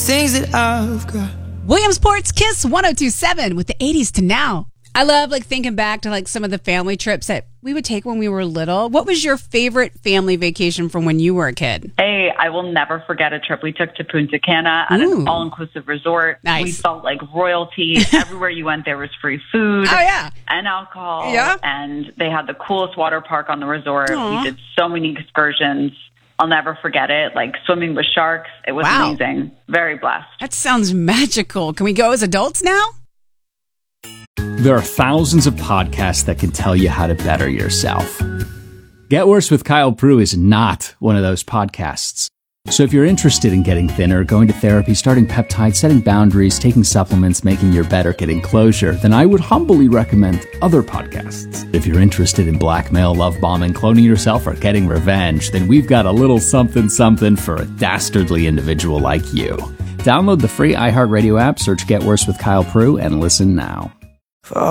things that I've got. Williamsport's Kiss 102.7 with the 80s to now. I love thinking back to some of the family trips that we would take when we were little. What was your favorite family vacation from when you were a kid? Hey, I will never forget a trip we took to Punta Cana at an all-inclusive resort. Nice. We felt like royalty. Everywhere you went, there was free food and alcohol. Yeah. And they had the coolest water park on the resort. Aww. We did so many excursions. I'll never forget it. Swimming with sharks. It was amazing. Very blessed. That sounds magical. Can we go as adults now? There are thousands of podcasts that can tell you how to better yourself. Get Worse with Kyle Prue is not one of those podcasts. So if you're interested in getting thinner, going to therapy, starting peptides, setting boundaries, taking supplements, making your bed, or getting closure, then I would humbly recommend other podcasts. If you're interested in blackmail, love bombing, cloning yourself, or getting revenge, then we've got a little something something for a dastardly individual like you. Download the free iHeartRadio app, search Get Worse with Kyle Prue, and listen now.